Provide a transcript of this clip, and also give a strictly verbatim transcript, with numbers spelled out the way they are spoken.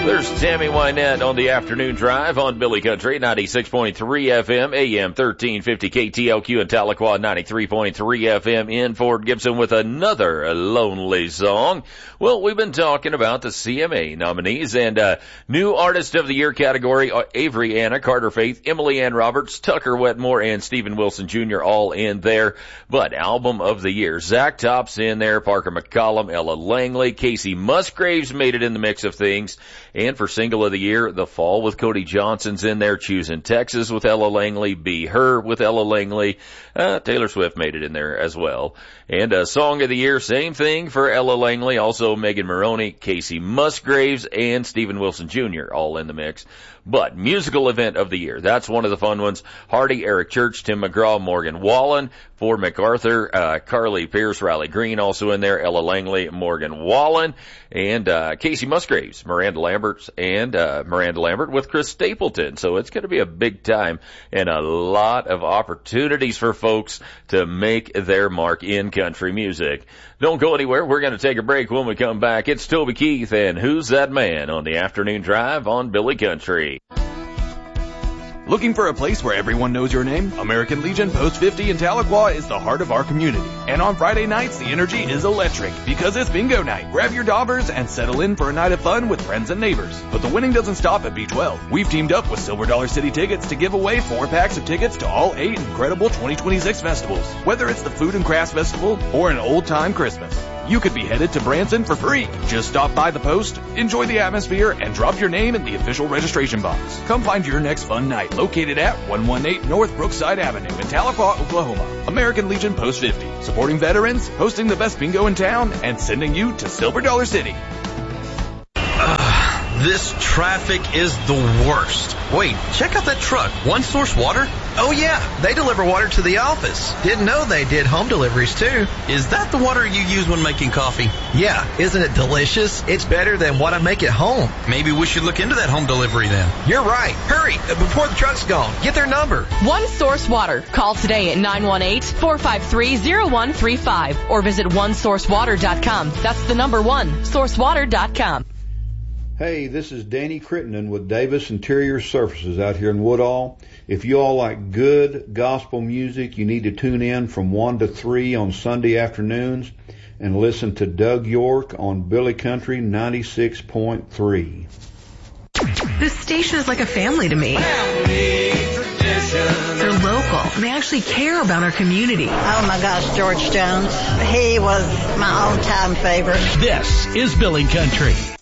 There's Tammy Wynette on the afternoon drive on Billy Country, ninety-six point three F M, A M thirteen fifty K T L Q in Tahlequah, ninety-three point three F M in Fort Gibson with another lonely song. Well, we've been talking about the C M A nominees and uh new Artist of the Year category, uh, Avery Anna, Carter Faith, Emily Ann Roberts, Tucker Wetmore, and Stephen Wilson Junior all in there. But Album of the Year, Zach Top's in there, Parker McCollum, Ella Langley, Casey Musgraves made it in the mix of things. And for Single of the Year, The Fall with Cody Johnson's in there, Choosing Texas with Ella Langley, Be Her with Ella Langley. Uh, Taylor Swift made it in there as well. And uh, Song of the Year, same thing for Ella Langley, also Megan Maroney, Casey Musgraves, and Stephen Wilson Junior all in the mix. But Musical Event of the Year, that's one of the fun ones. Hardy, Eric Church, Tim McGraw, Morgan Wallen. For MacArthur, uh, Carly Pierce, Riley Green also in there, Ella Langley, Morgan Wallen, and uh Casey Musgraves, Miranda Lambert, and uh Miranda Lambert with Chris Stapleton. So it's going to be a big time and a lot of opportunities for folks to make their mark in country music. Don't go anywhere. We're going to take a break. When we come back, it's Toby Keith and Who's That Man on the afternoon drive on Billy Country. Looking for a place where everyone knows your name? American Legion Post fifty in Tahlequah is the heart of our community. And on Friday nights, the energy is electric because it's bingo night. Grab your daubers and settle in for a night of fun with friends and neighbors. But the winning doesn't stop at B twelve. We've teamed up with Silver Dollar City Tickets to give away four packs of tickets to all eight incredible twenty twenty-six festivals. Whether it's the Food and Crafts Festival or an old-time Christmas, you could be headed to Branson for free. Just stop by the post, enjoy the atmosphere, and drop your name in the official registration box. Come find your next fun night located at one eighteen North Brookside Avenue in Tahlequah, Oklahoma. American Legion Post fifty, supporting veterans, hosting the best bingo in town, and sending you to Silver Dollar City. Uh, this traffic is the worst. Wait, check out that truck. One Source Water? Oh yeah, they deliver water to the office. Didn't know they did home deliveries too. Is that the water you use when making coffee? Yeah, isn't it delicious? It's better than what I make at home. Maybe we should look into that home delivery then. You're right. Hurry, before the truck's gone. Get their number. One Source Water. Call today at nine one eight, four five three, zero one three five or visit one source water dot com. That's the number one, source water dot com. Hey, this is Danny Crittenden with Davis Interior Surfaces out here in Woodall. If you all like good gospel music, you need to tune in from one to three on Sunday afternoons and listen to Doug York on Billy Country ninety-six point three. This station is like a family to me. Family tradition. They're local. They actually care about our community. Oh my gosh, George Jones. He was my all-time favorite. This is Billy Country.